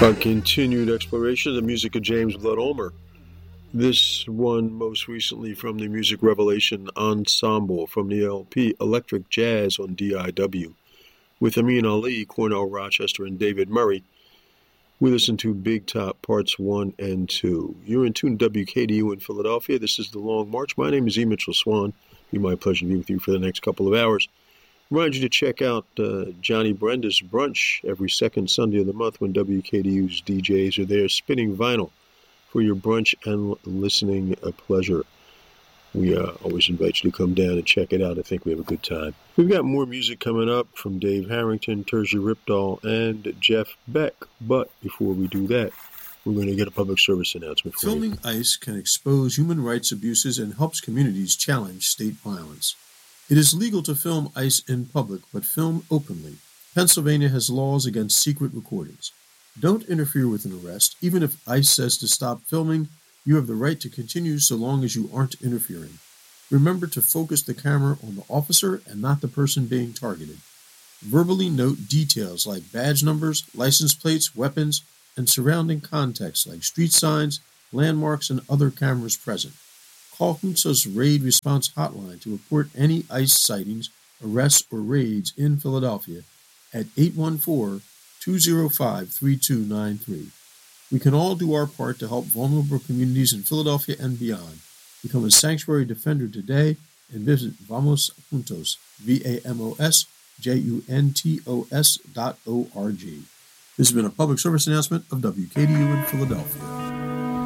A continued exploration of the music of James Blood Ulmer. This one most recently from the Music Revelation Ensemble from the LP Electric Jazz on DIW. With Amin Ali, Cornell Rochester, and David Murray, we listen to Big Top Parts 1 and 2. You're in tune to WKDU in Philadelphia. This is The Long March. My name is E. Mitchell Swan. It'll be my pleasure to be with you for the next couple of hours. Remind you to check out Johnny Brenda's Brunch every second Sunday of the month when WKDU's DJs are there spinning vinyl for your brunch and listening pleasure. We always invite you to come down and check it out. I think we have a good time. We've got more music coming up from Dave Harrington, Terzi Ripdahl, and Jeff Beck. But before we do that, we're going to get a public service announcement for you. Filming ICE can expose human rights abuses and helps communities challenge state violence. It is legal to film ICE in public, but film openly. Pennsylvania has laws against secret recordings. Don't interfere with an arrest. Even if ICE says to stop filming, you have the right to continue so long as you aren't interfering. Remember to focus the camera on the officer and not the person being targeted. Verbally note details like badge numbers, license plates, weapons, and surrounding context like street signs, landmarks, and other cameras present. Call HUNSA's Raid Response Hotline to report any ICE sightings, arrests, or raids in Philadelphia at 814-205-3293. We can all do our part to help vulnerable communities in Philadelphia and beyond. Become a sanctuary defender today and visit Vamos Juntos, VAMOSJUNTOS.org. This has been a public service announcement of WKDU in Philadelphia.